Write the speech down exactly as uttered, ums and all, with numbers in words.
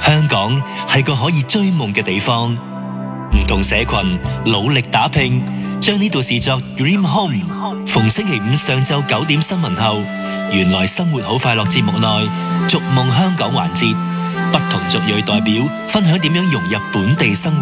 香港係個可以追夢嘅地方，唔同社群努力打拼，將呢度視作 Dream Home。逢星期五上晝九點新聞後，原來生活好快樂節目內逐夢香港環節，不同族裔代表分享點樣融入本地生活。